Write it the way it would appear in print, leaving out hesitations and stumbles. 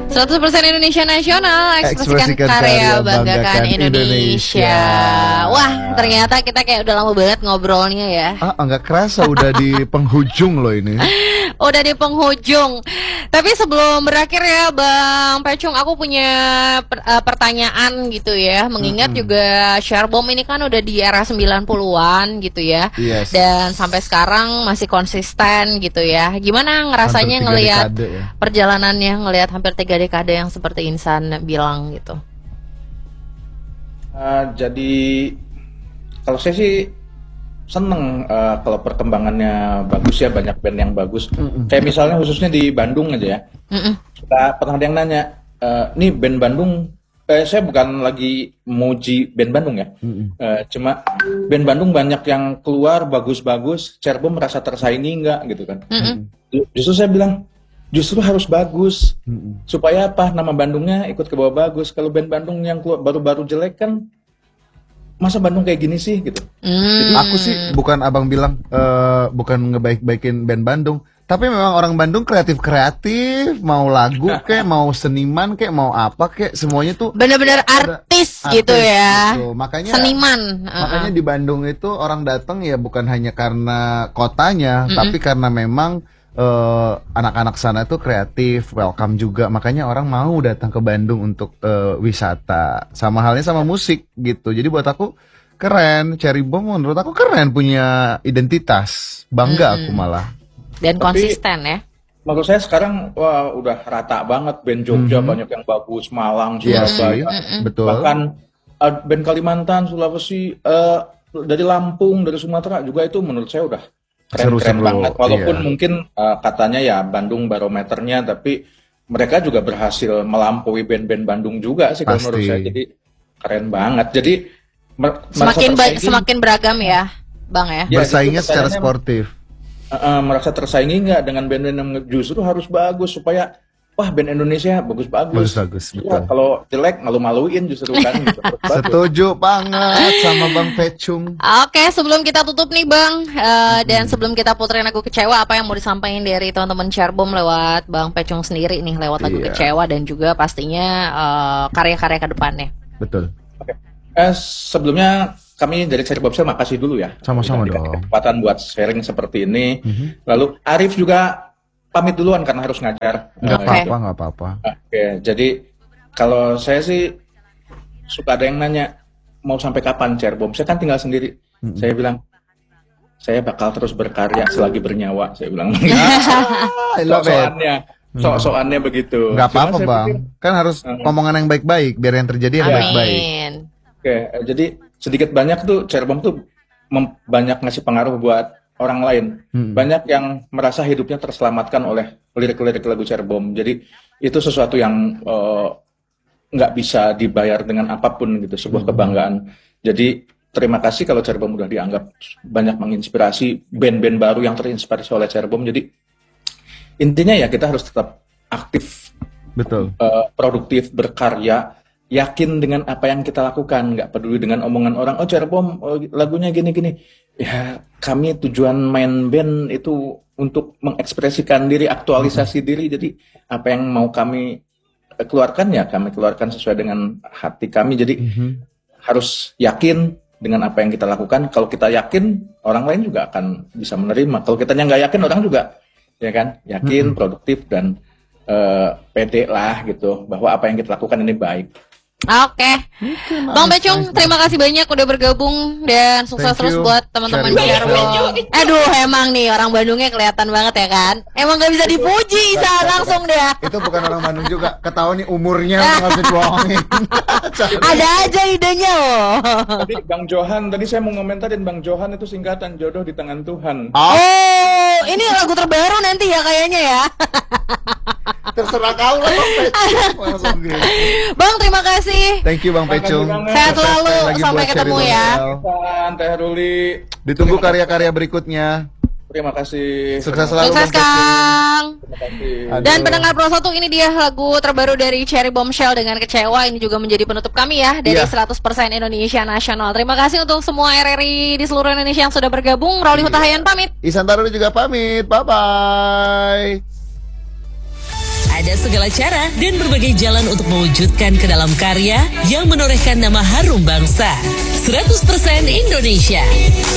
100% Indonesia Nasional, ekspresikan Ekspresikan karya, karya, banggakan banggakan Indonesia. Indonesia. Wah, ternyata kita kayak udah lama banget ngobrolnya ya. Nggak kerasa udah di penghujung loh ini. Udah di penghujung. Tapi sebelum berakhir ya Bang Pecung, aku punya pertanyaan gitu ya. Mengingat juga Sharebomb ini kan udah di era 90-an gitu ya. Yes. Dan sampai sekarang masih konsisten gitu ya. Gimana ngerasanya ngelihat ya. perjalanannya, ngelihat hampir 3 dekade yang seperti Insan bilang gitu? Jadi kalau saya sih seneng kalau perkembangannya bagus ya, banyak band yang bagus. Kayak misalnya khususnya di Bandung aja ya. Pernah ada yang nanya, nih band Bandung, saya bukan lagi muji band Bandung ya. Cuma band Bandung banyak yang keluar bagus-bagus, Sharebomb merasa tersaingi nggak gitu kan. Justru saya bilang, justru harus bagus. Supaya apa? Nama Bandungnya ikut ke bawah bagus. Kalau band Bandung yang keluar baru-baru jelek kan, masa Bandung kayak gini sih gitu. Jadi, aku sih bukan abang bilang bukan ngebaik-baikin band Bandung, tapi memang orang Bandung kreatif, mau lagu kek, mau seniman kek, mau apa kek, semuanya tuh benar-benar artis gitu ya. Gitu. Makanya seniman. Makanya di Bandung itu orang datang ya bukan hanya karena kotanya, tapi karena memang anak-anak sana tuh kreatif, welcome juga. Makanya orang mau datang ke Bandung untuk wisata. Sama halnya sama musik gitu. Jadi buat aku keren. Sharebomb menurut aku keren, punya identitas. Bangga aku malah. Dan konsisten ya. Menurut saya sekarang wah udah rata banget band Jogja banyak yang bagus, Malang, Surabaya. Betul. Bahkan band Kalimantan, Sulawesi, dari Lampung, dari Sumatera juga itu menurut saya udah keren-keren banget. Walaupun mungkin katanya ya Bandung barometernya, tapi mereka juga berhasil melampaui band-band Bandung juga sih kalau menurut saya. Jadi keren banget. Jadi semakin beragam ya, Bang ya. Bersaingnya secara sportif. Merasa tersaingi nggak dengan band-band yang justru harus bagus supaya wah band Indonesia bagus-bagus. Betul. Ya, kalau jelek malu-maluin justru kan. Gitu. Setuju banget sama Bang Pecung. Oke, sebelum kita tutup nih Bang, dan sebelum kita puterin lagu Kecewa, apa yang mau disampaikan dari teman-teman Sharebomb lewat Bang Pecung sendiri nih, lewat lagu Kecewa dan juga pastinya karya-karya ke depannya. Betul. Oke. Sebelumnya kami dari Sharebomb makasih dulu ya. Sama-sama dong. Kesempatan buat sharing seperti ini. Lalu Arif juga pamit duluan karena harus ngajar. Nggak apa-apa. Oke, jadi kalau saya sih suka ada yang nanya mau sampai kapan Sharebomb. Saya kan tinggal sendiri. Saya bilang saya bakal terus berkarya selagi bernyawa. Saya bilang. Soalnya begitu. Nggak apa-apa Bang. Kan harus omongan yang baik-baik biar yang terjadi yang baik-baik. Oke, jadi sedikit banyak tuh Sharebomb tuh banyak ngasih pengaruh buat orang lain. Banyak yang merasa hidupnya terselamatkan oleh lirik-lirik lagu Sharebomb. Jadi itu sesuatu yang nggak bisa dibayar dengan apapun gitu, sebuah kebanggaan. Jadi terima kasih kalau Sharebomb udah dianggap banyak menginspirasi band-band baru yang terinspirasi oleh Sharebomb. Jadi intinya ya kita harus tetap aktif, betul, produktif, berkarya, yakin dengan apa yang kita lakukan, nggak peduli dengan omongan orang. Oh Sharebomb lagunya gini-gini. Ya kami tujuan main band itu untuk mengekspresikan diri, aktualisasi diri. Jadi apa yang mau kami keluarkan ya kami keluarkan sesuai dengan hati kami. Jadi harus yakin dengan apa yang kita lakukan. Kalau kita yakin, orang lain juga akan bisa menerima. Kalau kitanya nggak yakin, orang juga ya kan yakin, produktif dan pede lah gitu bahwa apa yang kita lakukan ini baik. Oke. Bang Pecung, terima kasih banyak udah bergabung dan sukses terus buat teman-teman Sharebomb. Aduh, emang nih orang Bandungnya kelihatan banget ya kan? Emang nggak bisa dipuji, Isa langsung deh. Itu bukan orang Bandung juga, ketahuan nih umurnya nggak bisa dibohongin. Ada aja idenya loh. Tadi Bang Johan, tadi saya mau ngomentarin Bang Johan itu singkatan jodoh di tangan Tuhan. Oh, ini lagu terbaru nanti ya kayaknya ya. Terserah kau lah Bang, terima kasih. Thank you Bang Pecung. Sehat selalu, sampai ketemu ya. Teh Ruli. Ditunggu karya-karya berikutnya. Terima kasih. Sukses selalu. Sukses Kang. Terima kasih. Dan pendengar Pro 1, ini dia lagu terbaru dari Sharebomb dengan Kecewa. Ini juga menjadi penutup kami ya dari 100% Indonesia Nasional. Terima kasih untuk semua RRI di seluruh Indonesia yang sudah bergabung. Roli Hutahayan pamit. Isan Taruli juga pamit. Bye bye. Ada segala cara dan berbagai jalan untuk mewujudkan ke dalam karya yang menorehkan nama harum bangsa. 100% Indonesia.